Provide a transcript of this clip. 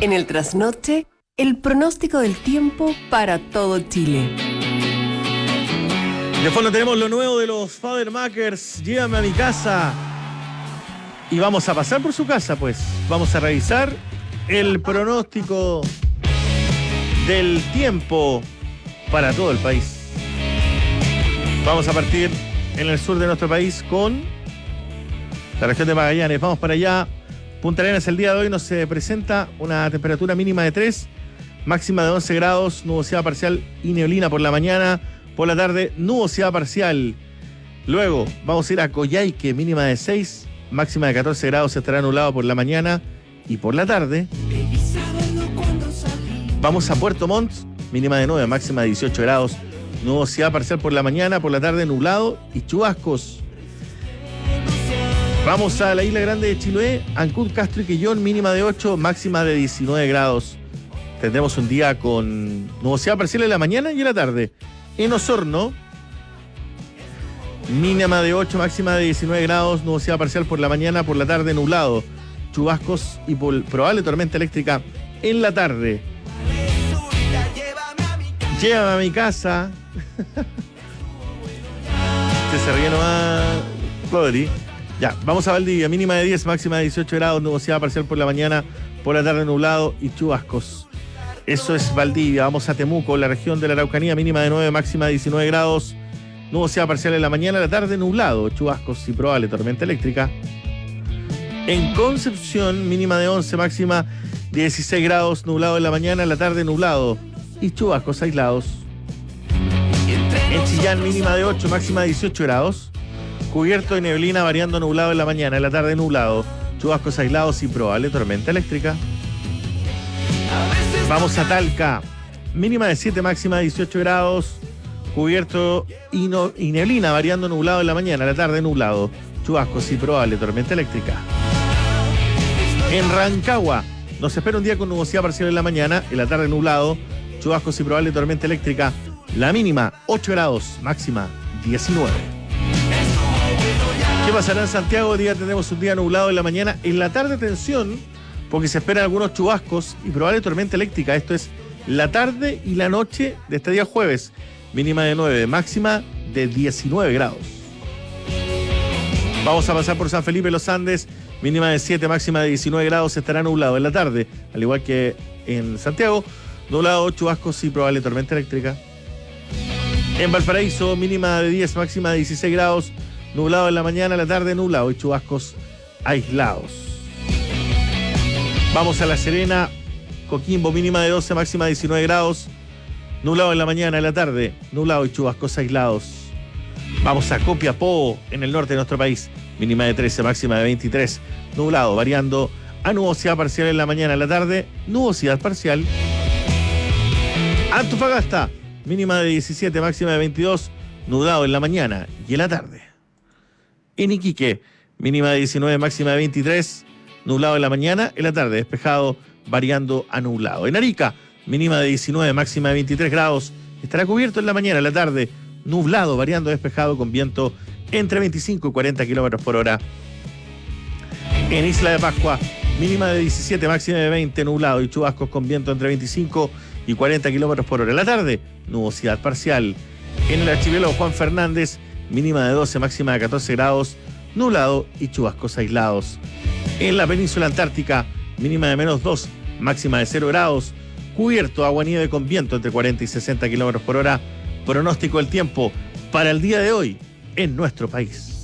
En el trasnoche, el pronóstico del tiempo para todo Chile. De fondo tenemos lo nuevo de los Fadermakers. Llévame a mi casa. Y vamos a pasar por su casa, pues. Vamos a revisar el pronóstico del tiempo para todo el país. Vamos a partir en el sur de nuestro país con la región de Magallanes. Vamos para allá. Punta Arenas, el día de hoy nos presenta una temperatura mínima de 3, máxima de 11 grados, nubosidad parcial y neblina por la mañana. Por la tarde, nubosidad parcial. Luego vamos a ir a Coyhaique, mínima de 6, máxima de 14 grados, estará nublado por la mañana y por la tarde. Vamos a Puerto Montt, mínima de 9, máxima de 18 grados, nubosidad parcial por la mañana, por la tarde nublado y chubascos. Vamos a la Isla Grande de Chiloé, Ancud, Castro y Quillón, mínima de 8, máxima de 19 grados. Tendremos un día con nubosidad parcial en la mañana y en la tarde. En Osorno, mínima de 8, máxima de 19 grados, nubosidad parcial por la mañana, por la tarde nublado, chubascos y probable tormenta eléctrica en la tarde. Llévame a mi casa. Se ríe nomás, Rodri. Ya, vamos a Valdivia, mínima de 10, máxima de 18 grados, nubosidad parcial por la mañana, por la tarde nublado y chubascos. Eso es Valdivia. Vamos a Temuco, la región de la Araucanía, mínima de 9, máxima de 19 grados, nubosidad parcial en la mañana, la tarde nublado, chubascos y probable tormenta eléctrica. En Concepción, mínima de 11, máxima de 16 grados, nublado en la mañana, la tarde nublado y chubascos aislados. En Chillán, mínima de 8, máxima de 18 grados, cubierto de neblina, variando nublado en la mañana, en la tarde nublado, chubascos aislados y probable tormenta eléctrica. Vamos a Talca, mínima de 7, máxima de 18 grados, cubierto y neblina, variando nublado en la mañana, en la tarde nublado, chubascos y probable tormenta eléctrica. En Rancagua, nos espera un día con nubosidad parcial en la mañana, en la tarde nublado, chubascos y probable tormenta eléctrica. La mínima 8 grados, máxima 19. ¿Qué pasará en Santiago? Hoy día tendremos un día nublado en la mañana, en la tarde tensión, porque se esperan algunos chubascos y probable tormenta eléctrica. Esto es la tarde y la noche de este día jueves. Mínima de 9, máxima de 19 grados. Vamos a pasar por San Felipe Los Andes, mínima de 7, máxima de 19 grados, estará nublado en la tarde, al igual que en Santiago, nublado, chubascos y probable tormenta eléctrica. En Valparaíso, mínima de 10, máxima de 16 grados, nublado en la mañana, la tarde nublado y chubascos aislados. Vamos a La Serena, Coquimbo, mínima de 12, máxima de 19 grados, nublado en la mañana, en la tarde nublado y chubascos aislados. Vamos a Copiapó, en el norte de nuestro país, mínima de 13, máxima de 23, nublado, variando a nubosidad parcial en la mañana, en la tarde nubosidad parcial. Antofagasta, mínima de 17, máxima de 22, nublado en la mañana y en la tarde. En Iquique, mínima de 19, máxima de 23, nublado en la mañana, en la tarde despejado, variando a nublado. En Arica, mínima de 19, máxima de 23 grados, estará cubierto en la mañana, en la tarde nublado, variando despejado con viento entre 25 y 40 kilómetros por hora. En Isla de Pascua, mínima de 17, máxima de 20, nublado y chubascos con viento entre 25 y 40 kilómetros por hora. En la tarde, nubosidad parcial. En el archipiélago Juan Fernández, mínima de 12, máxima de 14 grados, nublado y chubascos aislados. En la península antártica, mínima de menos 2, máxima de 0 grados, cubierto, agua-nieve con viento entre 40 y 60 kilómetros por hora. Pronóstico del tiempo para el día de hoy en nuestro país.